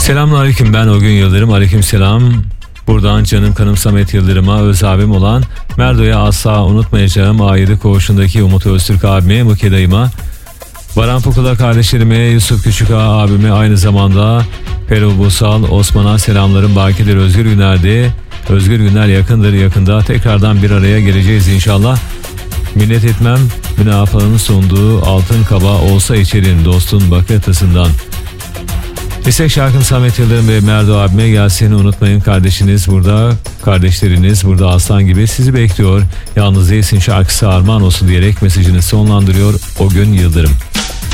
Selamünaleyküm, ben Ogün Yıldırım. Aleykümselam. Buradan canım kanım Samet Yıldırım'a, öz abim olan Merdo'ya asla unutmayacağım A7 koğuşundaki Umut Öztürk abime, Muke dayıma, Baran Pukula kardeşlerime, Yusuf Küçük Ağa abime, aynı zamanda Peru Busal Osman'a selamlarım. Bakidir Özgür Günler'de. Özgür Günler yakındır, yakında tekrardan bir araya geleceğiz inşallah. Minnet etmem münafığın sunduğu altın kaba olsa içerin dostun bakıtısından. İstek şarkım Samet Yıldırım ve Merdo abime gelsin. Unutmayın, kardeşiniz burada, kardeşleriniz burada aslan gibi sizi bekliyor. Yalnız değilsin şarkısı armağan olsun diyerek mesajını sonlandırıyor Ogün Yıldırım.